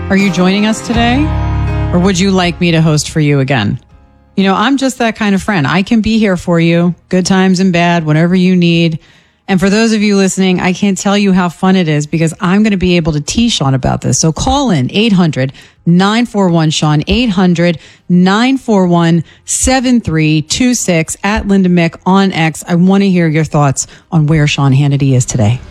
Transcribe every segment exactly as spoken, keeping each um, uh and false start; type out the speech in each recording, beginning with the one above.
Are you joining us today? Or would you like me to host for you again? You know, I'm just that kind of friend. I can be here for you, good times and bad, whatever you need. And for those of you listening, I can't tell you how fun it is because I'm going to be able to tease Sean about this. So call in eight hundred nine four one Sean, eight hundred nine four one seven three two six at Linda Mick on X. I want to hear your thoughts on where Sean Hannity is today.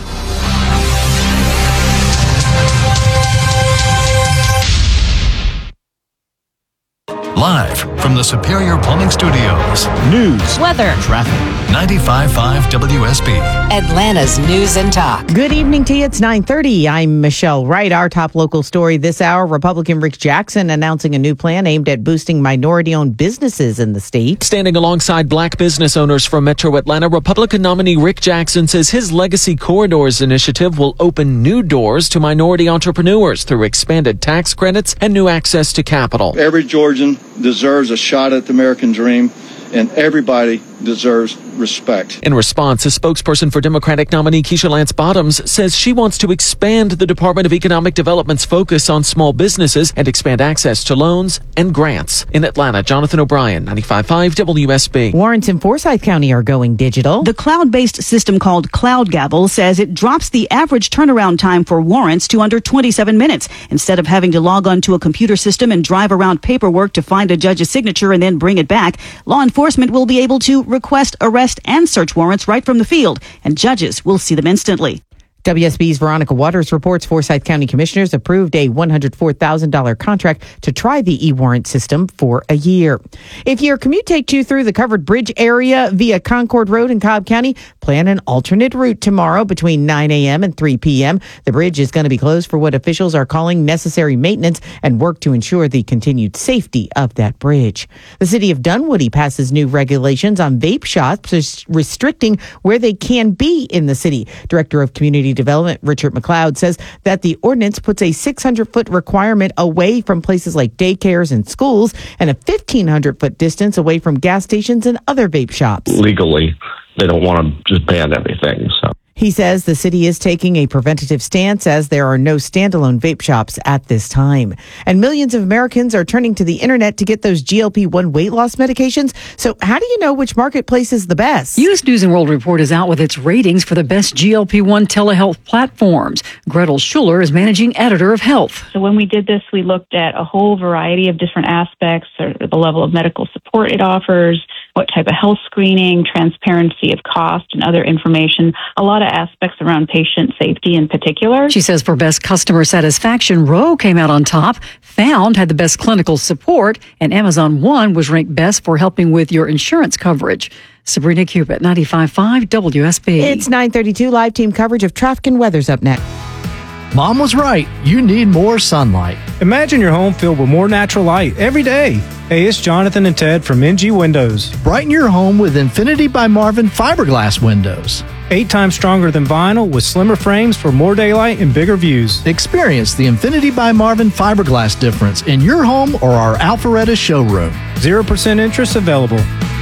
Live from the Superior Plumbing Studios. News, weather, traffic. ninety-five point five W S B. Atlanta's News and Talk. Good evening to you. It's nine thirty. I'm Michelle Wright. Our top local story this hour, Republican Rick Jackson announcing a new plan aimed at boosting minority-owned businesses in the state. Standing alongside black business owners from Metro Atlanta, Republican nominee Rick Jackson says his Legacy Corridors initiative will open new doors to minority entrepreneurs through expanded tax credits and new access to capital. Every Georgian deserves a shot at the American dream, and everybody deserves respect. In response, a spokesperson for Democratic nominee Keisha Lance Bottoms says she wants to expand the Department of Economic Development's focus on small businesses and expand access to loans and grants. In Atlanta, Jonathan O'Brien, ninety-five point five W S B. Warrants in Forsyth County are going digital. The cloud-based system called CloudGavel says it drops the average turnaround time for warrants to under twenty-seven minutes. Instead of having to log on to a computer system and drive around paperwork to find a judge's signature and then bring it back, law enforcement will be able to request, arrest, and search warrants right from the field, and judges will see them instantly. W S B's Veronica Waters reports Forsyth County commissioners approved a one hundred four thousand dollars contract to try the e-warrant system for a year. If your commute takes you through the covered bridge area via Concord Road in Cobb County, plan an alternate route tomorrow between nine a.m. and three p.m. The bridge is going to be closed for what officials are calling necessary maintenance and work to ensure the continued safety of that bridge. The city of Dunwoody passes new regulations on vape shops, restricting where they can be in the city. Director of Community Development Richard McLeod says that the ordinance puts a six hundred foot requirement away from places like daycares and schools and a fifteen hundred foot distance away from gas stations and other vape shops. Legally, they don't want to just ban everything. So he says the city is taking a preventative stance as there are no standalone vape shops at this time. And millions of Americans are turning to the internet to get those G L P one weight loss medications. So how do you know which marketplace is the best? U S News and World Report is out with its ratings for the best G L P one telehealth platforms. Gretel Schuler is managing editor of Health. So when we did this, we looked at a whole variety of different aspects, or the level of medical support it offers, what type of health screening, transparency of cost, and other information. A lot of aspects around patient safety in particular. She says for best customer satisfaction, Roe came out on top. Found had the best clinical support, and Amazon One was ranked best for helping with your insurance coverage. Sabrina Cupid, ninety-five point five W S B. It's nine thirty-two. Live team coverage of traffic and weather's up next. Mom was right. You need more sunlight. Imagine your home filled with more natural light every day. Hey, it's Jonathan and Ted from M G Windows. Brighten your home with Infinity by Marvin fiberglass windows. Eight times stronger than vinyl with slimmer frames for more daylight and bigger views. Experience the Infinity by Marvin fiberglass difference in your home or our Alpharetta showroom. zero percent interest available.